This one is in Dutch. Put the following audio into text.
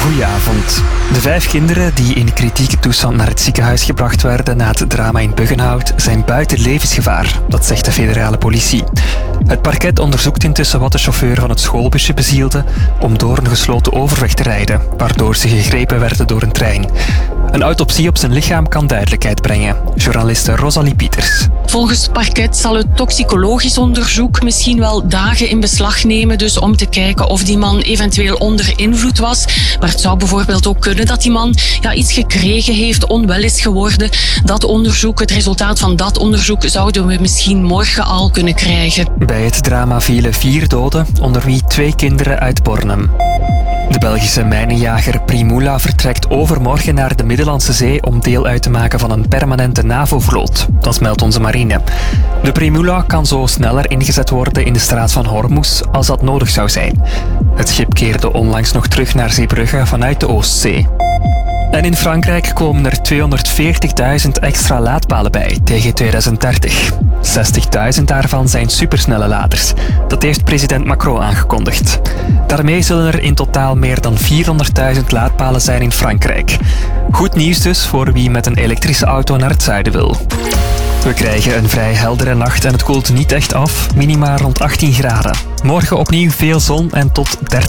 Goedenavond. De 5 kinderen die in kritieke toestand naar het ziekenhuis gebracht werden na het drama in Buggenhout zijn buiten levensgevaar, dat zegt de federale politie. Het parket onderzoekt intussen wat de chauffeur van het schoolbusje bezielde om door een gesloten overweg te rijden, waardoor ze gegrepen werden door een trein. Een autopsie op zijn lichaam kan duidelijkheid brengen. Journaliste Rosalie Pieters. Volgens het parket zal het toxicologisch onderzoek misschien wel dagen in beslag nemen, dus om te kijken of die man eventueel onder invloed was. Maar het zou bijvoorbeeld ook kunnen dat die man iets gekregen heeft, onwel is geworden. Dat onderzoek, het resultaat van dat onderzoek, zouden we misschien morgen al kunnen krijgen. Bij het drama vielen 4 doden, onder wie 2 kinderen uit Bornem. De Belgische mijnenjager Primula vertrekt overmorgen naar de Middellandse Zee om deel uit te maken van een permanente NAVO-vloot. Dat meldt onze marine. De Primula kan zo sneller ingezet worden in de straat van Hormuz als dat nodig zou zijn. Het schip keerde onlangs nog terug naar Zeebrugge vanuit de Oostzee. En in Frankrijk komen er 240.000 extra laadpalen bij tegen 2030. 60.000 daarvan zijn supersnelle laders. Dat heeft president Macron aangekondigd. Daarmee zullen er in totaal meer dan 400.000 laadpalen zijn in Frankrijk. Goed nieuws dus voor wie met een elektrische auto naar het zuiden wil. We krijgen een vrij heldere nacht en het koelt niet echt af, minima rond 18 graden. Morgen opnieuw veel zon en tot 30